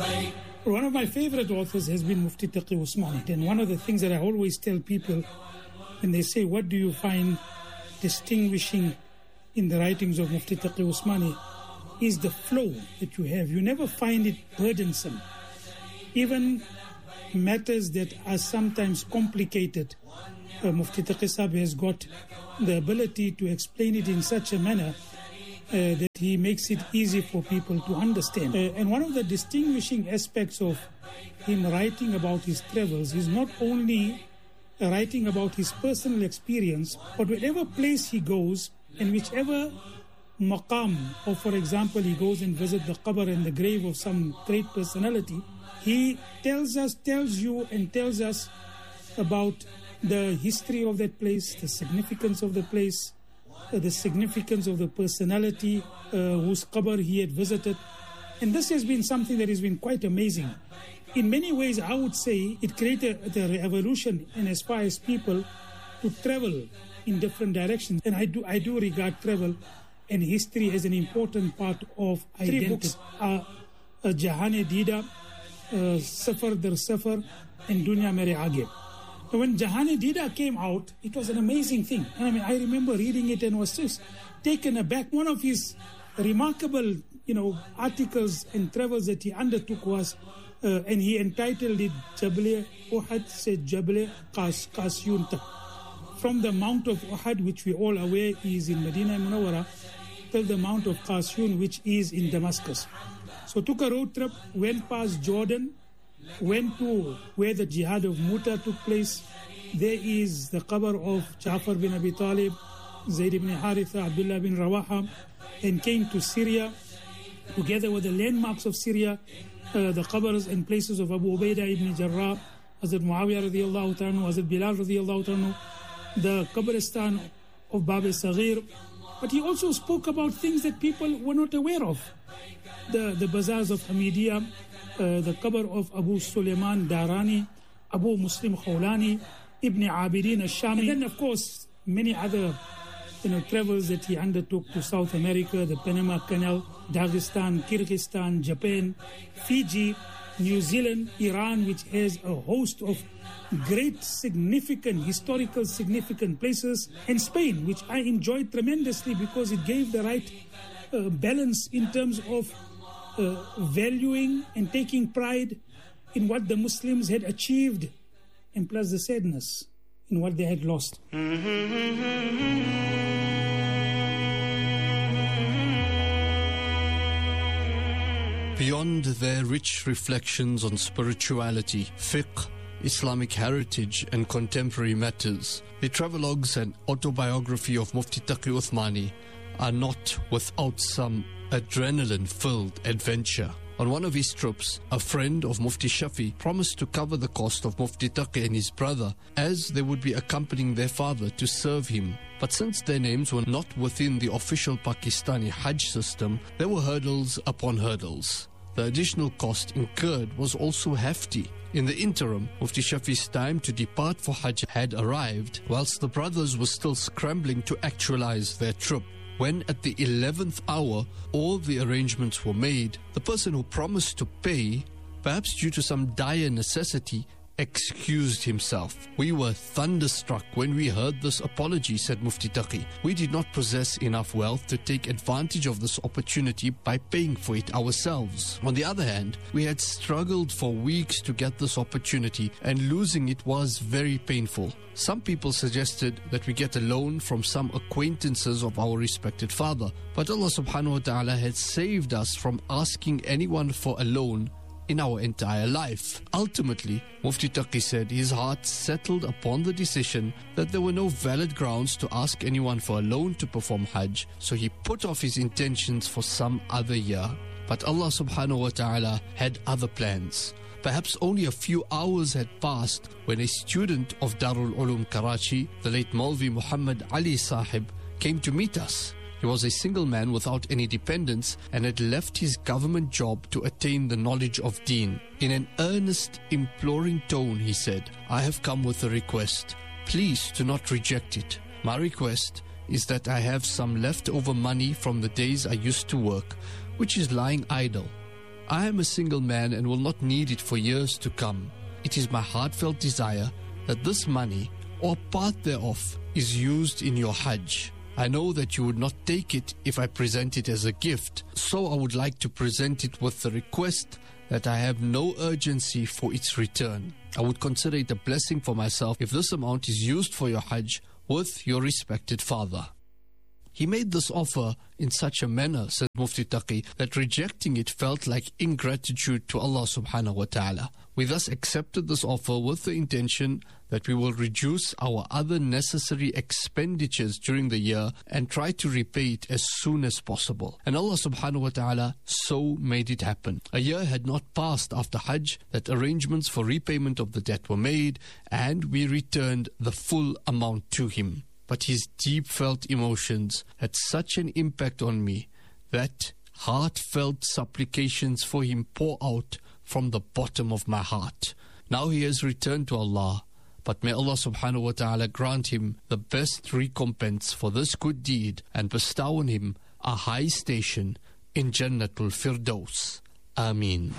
One of my favorite authors has been Mufti Taqi Usmani. And one of the things that I always tell people when they say, what do you find distinguishing in the writings of Mufti Taqi Usmani, is the flow that you have. You never find it burdensome. Even matters that are sometimes complicated, Mufti Taqi Sahib has got the ability to explain it in such a manner that he makes it easy for people to understand. And one of the distinguishing aspects of him writing about his travels is not only writing about his personal experience, but whatever place he goes and whichever maqam, or for example he goes and visits the qabr and the grave of some great personality, he tells us about the history of that place, the significance of the place, the significance of the personality whose qabr he had visited. And this has been something that has been quite amazing. In many ways, I would say it created a revolution in as far as people to travel in different directions. And I do regard travel and history as an important part of identity. 3 books are Jahan-e-Dida, Safar Dar Safar, and Dunya Mere Aage. When Jahan-e-Dida came out, it was an amazing thing. And I remember reading it and was just taken aback. One of his remarkable, articles and travels that he undertook was, and he entitled it Jabal Uhud se Jabal Qasyun tak. From the Mount of Uhud, which we all aware is in Medina Munawwara, till the Mount of Qasyun, which is in Damascus. So took a road trip, went past Jordan, went to where the Jihad of Muta took place. There is the qabr of Ja'far bin Abi Talib, Zayd ibn Haritha, Abdullah bin Rawaha, and came to Syria, together with the landmarks of Syria, the qabrs and places of Abu Ubaidah ibn Jarrah, Hazrat Muawiyah radiyallahu ta'ala, Hazrat Bilal radiyallahu ta'ala, the qabristan of Bab al-Saghir. But he also spoke about things that people were not aware of. The bazaars of Hamidiyya, the qabr of Abu Sulaiman Darani, Abu Muslim Khawlani, Ibn Abidin al-Shami, and then of course many other travels that he undertook to South America, the Panama Canal, Dagestan, Kyrgyzstan, Japan, Fiji, New Zealand, Iran, which has a host of great significant, historical significant places, and Spain, which I enjoyed tremendously because it gave the right balance in terms of valuing and taking pride in what the Muslims had achieved, and plus the sadness in what they had lost. Beyond their rich reflections on spirituality, fiqh, Islamic heritage and contemporary matters, the travelogues and autobiography of Mufti Taqi Uthmani are not without some adrenaline-filled adventure. On one of his trips, a friend of Mufti Shafi promised to cover the cost of Mufti Taqi and his brother, as they would be accompanying their father to serve him. But since their names were not within the official Pakistani Hajj system, there were hurdles upon hurdles. The additional cost incurred was also hefty. In the interim, Mufti Shafi's time to depart for Hajj had arrived, whilst the brothers were still scrambling to actualize their trip. When at the 11th hour all the arrangements were made, the person who promised to pay, perhaps due to some dire necessity, excused himself. We were thunderstruck when we heard this apology, said Mufti Taqi. We did not possess enough wealth to take advantage of this opportunity by paying for it ourselves. On the other hand, we had struggled for weeks to get this opportunity, and losing it was very painful. Some people suggested that we get a loan from some acquaintances of our respected father, but Allah subhanahu wa ta'ala had saved us from asking anyone for a loan in our entire life. Ultimately, Mufti Taqi said his heart settled upon the decision that there were no valid grounds to ask anyone for a loan to perform Hajj, so he put off his intentions for some other year. But Allah subhanahu wa ta'ala had other plans. Perhaps only a few hours had passed when a student of Darul Ulum Karachi, the late Maulvi Muhammad Ali Sahib, came to meet us. He was a single man without any dependents and had left his government job to attain the knowledge of Deen. In an earnest, imploring tone, he said, "I have come with a request. Please do not reject it. My request is that I have some leftover money from the days I used to work, which is lying idle. I am a single man and will not need it for years to come. It is my heartfelt desire that this money, or part thereof, is used in your Hajj. I know that you would not take it if I present it as a gift, so I would like to present it with the request that I have no urgency for its return. I would consider it a blessing for myself if this amount is used for your Hajj with your respected father. He made this offer in such a manner, said Mufti Taqi, that rejecting it felt like ingratitude to Allah subhanahu wa ta'ala. We thus accepted this offer with the intention that we will reduce our other necessary expenditures during the year and try to repay it as soon as possible. And Allah subhanahu wa ta'ala so made it happen. A year had not passed after Hajj that arrangements for repayment of the debt were made, and we returned the full amount to him. But his deep-felt emotions had such an impact on me that heartfelt supplications for him pour out from the bottom of my heart. Now he has returned to Allah, but may Allah subhanahu wa ta'ala grant him the best recompense for this good deed and bestow on him a high station in Jannatul Firdaus. Ameen.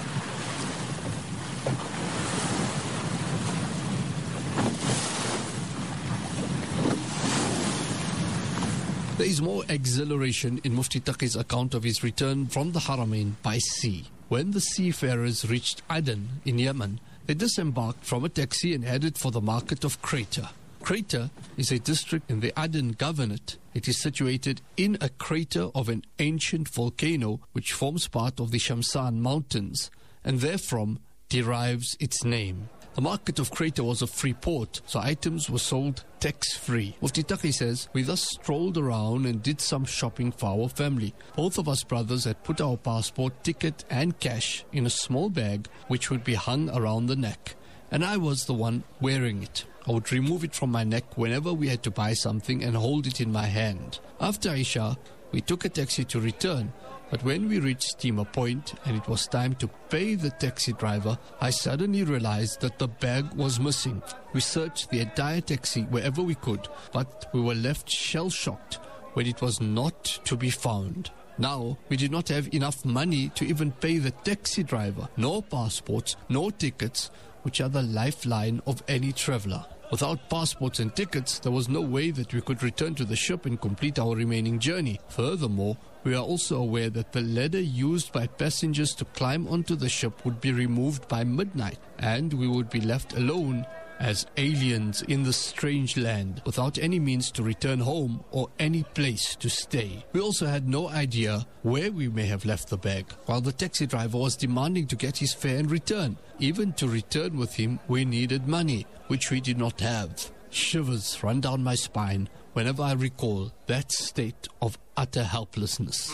There is more exhilaration in Mufti Taqi's account of his return from the Haramain by sea. When the seafarers reached Aden in Yemen, they disembarked from a taxi and headed for the market of Crater. Crater is a district in the Aden Governorate. It is situated in a crater of an ancient volcano which forms part of the Shamsan Mountains, and therefrom derives its name. The market of Crater was a free port, so items were sold tax-free. Mufti Taqi says, we thus strolled around and did some shopping for our family. Both of us brothers had put our passport, ticket and cash in a small bag which would be hung around the neck, and I was the one wearing it. I would remove it from my neck whenever we had to buy something and hold it in my hand. After Isha, we took a taxi to return, but when we reached Steamer Point and it was time to pay the taxi driver, I suddenly realized that the bag was missing. We searched the entire taxi wherever we could, but we were left shell-shocked when it was not to be found. Now, we did not have enough money to even pay the taxi driver, nor passports, nor tickets, which are the lifeline of any traveler. Without passports and tickets, there was no way that we could return to the ship and complete our remaining journey. Furthermore, we are also aware that the ladder used by passengers to climb onto the ship would be removed by midnight, and we would be left alone as aliens in this strange land without any means to return home or any place to stay. We also had no idea where we may have left the bag, while the taxi driver was demanding to get his fare and return. Even to return with him, we needed money, which we did not have. Shivers run down my spine whenever I recall that state of utter helplessness.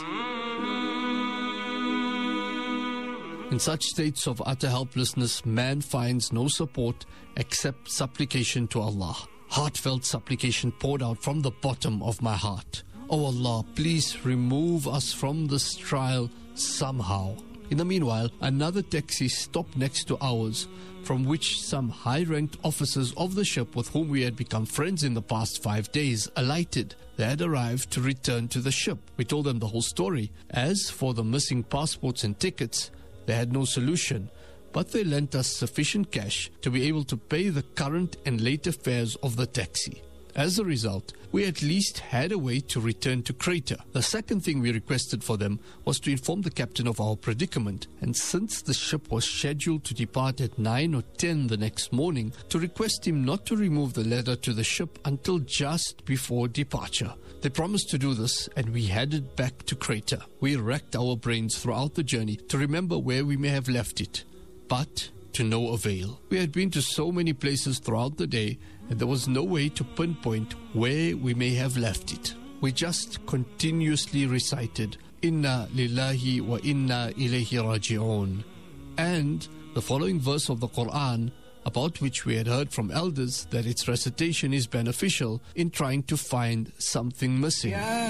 In such states of utter helplessness, man finds no support except supplication to Allah. Heartfelt supplication poured out from the bottom of my heart. Oh Allah, please remove us from this trial somehow. In the meanwhile, another taxi stopped next to ours, from which some high-ranked officers of the ship with whom we had become friends in the past 5 days alighted. They had arrived to return to the ship. We told them the whole story. As for the missing passports and tickets, they had no solution, but they lent us sufficient cash to be able to pay the current and later fares of the taxi. As a result, we at least had a way to return to Crater. The second thing we requested for them was to inform the captain of our predicament, and since the ship was scheduled to depart at 9 or 10 the next morning, to request him not to remove the ladder to the ship until just before departure. They promised to do this, and we headed back to Crater. We racked our brains throughout the journey to remember where we may have left it, but to no avail. We had been to so many places throughout the day, and there was no way to pinpoint where we may have left it. We just continuously recited, Inna lillahi wa inna ilayhi raji'un, and the following verse of the Quran, about which we had heard from elders that its recitation is beneficial in trying to find something missing.